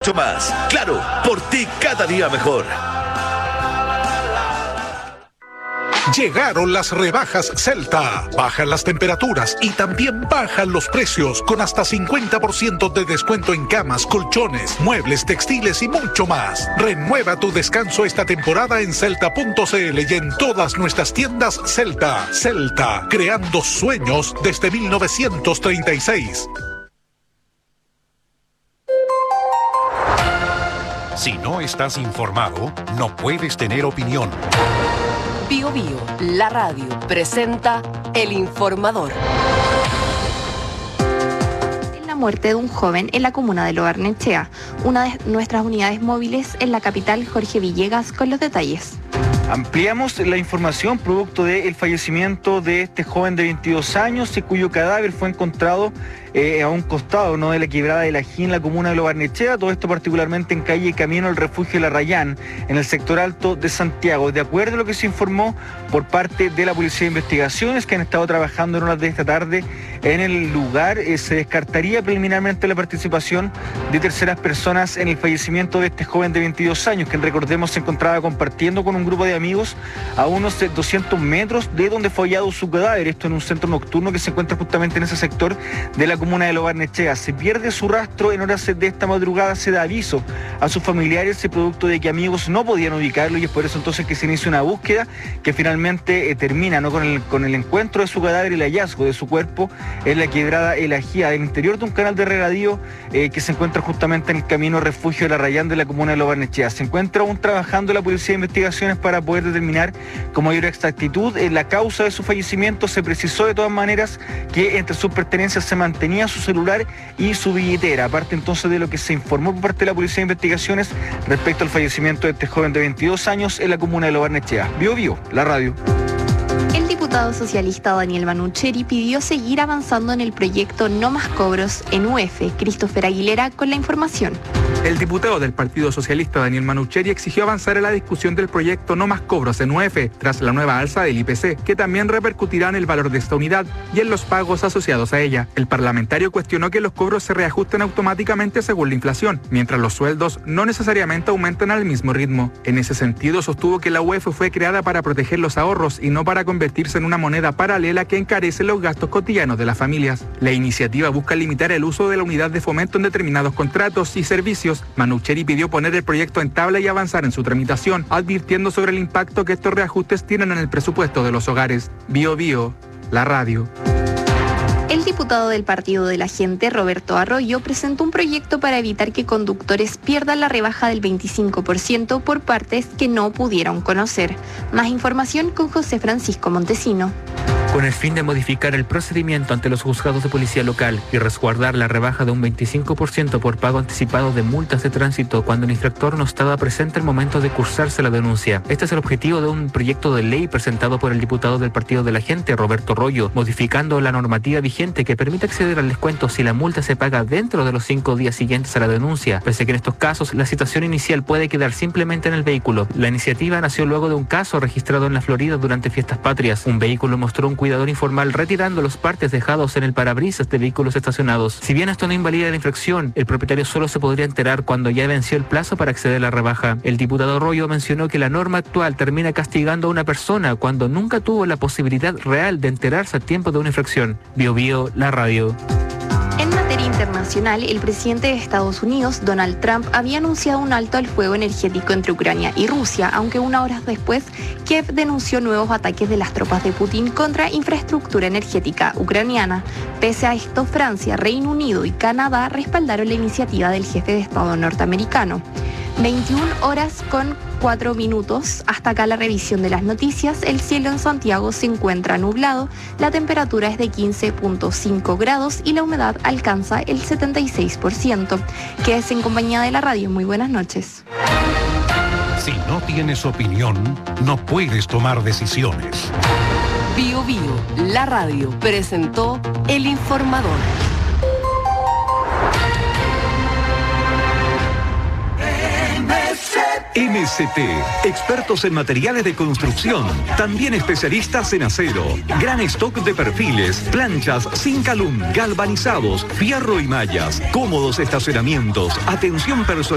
mucho más. Claro, por ti cada día mejor. Llegaron las rebajas Celta. Bajan las temperaturas y también bajan los precios con hasta 50% de descuento en camas, colchones, muebles, textiles y mucho más. Renueva tu descanso esta temporada en celta.cl y en todas nuestras tiendas Celta. Celta, creando sueños desde 1936. Si no estás informado, no puedes tener opinión. Bio Bio, la radio, presenta El Informador. La muerte de un joven en la comuna de Lo Barnechea, una de nuestras unidades móviles en la capital, Jorge Villegas, con los detalles. Ampliamos la información producto del fallecimiento de este joven de 22 años y cuyo cadáver fue encontrado a un costado de la quebrada de la Ají en la comuna de Lo Barnechea, todo esto particularmente en calle Camino al Refugio La Rayán, en el sector alto de Santiago. De acuerdo a lo que se informó por parte de la Policía de Investigaciones, que han estado trabajando en horas de esta tarde en el lugar, se descartaría preliminarmente la participación de terceras personas en el fallecimiento de este joven de 22 años, quien recordemos se encontraba compartiendo con un grupo de amigos a unos 200 metros de donde fue hallado su cadáver, esto en un centro nocturno que se encuentra justamente en ese sector de la comuna de Lo Barnechea. Se pierde su rastro en horas de esta madrugada, se da aviso a sus familiares, producto de que amigos no podían ubicarlo, y es por eso entonces que se inicia una búsqueda que finalmente termina con el encuentro de su cadáver y el hallazgo de su cuerpo en la quebrada El Ají, del interior de un canal de regadío que se encuentra justamente en el camino Refugio de La Rayán de la comuna de Lo Barnechea. Se encuentra aún trabajando la Policía de Investigaciones para poder determinar con mayor exactitud la causa de su fallecimiento. Se precisó de todas maneras que entre sus pertenencias se mantenía su celular y su billetera, aparte entonces de lo que se informó por parte de la Policía de Investigaciones respecto al fallecimiento de este joven de 22 años en la comuna de Lo Barnechea. Bio Bio, la radio. El diputado socialista Daniel Manucheri pidió seguir avanzando en el proyecto No Más Cobros en UF. Christopher Aguilera con la información. El diputado del Partido Socialista Daniel Manucheri exigió avanzar en la discusión del proyecto No Más Cobros en UF tras la nueva alza del IPC, que también repercutirá en el valor de esta unidad y en los pagos asociados a ella. El parlamentario cuestionó que los cobros se reajusten automáticamente según la inflación, mientras los sueldos no necesariamente aumentan al mismo ritmo. En ese sentido, sostuvo que la UF fue creada para proteger los ahorros y no para convertirse en una moneda paralela que encarece los gastos cotidianos de las familias. La iniciativa busca limitar el uso de la unidad de fomento en determinados contratos y servicios. Manucheri pidió poner el proyecto en tabla y avanzar en su tramitación, advirtiendo sobre el impacto que estos reajustes tienen en el presupuesto de los hogares. Bio Bio, la radio. El diputado del Partido de la Gente, Roberto Arroyo, presentó un proyecto para evitar que conductores pierdan la rebaja del 25% por partes que no pudieron conocer. Más información con José Francisco Montesino. Con el fin de modificar el procedimiento ante los juzgados de policía local y resguardar la rebaja de un 25% por pago anticipado de multas de tránsito cuando el infractor no estaba presente al momento de cursarse la denuncia. Este es el objetivo de un proyecto de ley presentado por el diputado del Partido de la Gente, Roberto Arroyo, modificando la normativa vigente que permite acceder al descuento si la multa se paga dentro de los 5 días siguientes a la denuncia, pese a que en estos casos la citación inicial puede quedar simplemente en el vehículo. La iniciativa nació luego de un caso registrado en la Florida durante fiestas patrias. Un vehículo mostró un cuidador informal retirando los partes dejados en el parabrisas de vehículos estacionados. Si bien esto no invalida la infracción, el propietario solo se podría enterar cuando ya venció el plazo para acceder a la rebaja. El diputado Arroyo mencionó que la norma actual termina castigando a una persona cuando nunca tuvo la posibilidad real de enterarse a tiempo de una infracción. Bio Bio, la radio. En materia internacional, el presidente de Estados Unidos, Donald Trump, había anunciado un alto al fuego energético entre Ucrania y Rusia, aunque unas horas después, Kiev denunció nuevos ataques de las tropas de Putin contra infraestructura energética ucraniana. Pese a esto, Francia, Reino Unido y Canadá respaldaron la iniciativa del jefe de Estado norteamericano. 21 horas con 4 minutos. Hasta acá la revisión de las noticias. El cielo en Santiago se encuentra nublado, la temperatura es de 15.5 grados y la humedad alcanza el 76%. Quédese en compañía de la radio. Muy buenas noches. Si no tienes opinión, no puedes tomar decisiones. Bio Bio, la radio, presentó El Informador. MST, expertos en materiales de construcción, también especialistas en acero, gran stock de perfiles, planchas, zinc alum, galvanizados, fierro y mallas, cómodos estacionamientos, atención personal.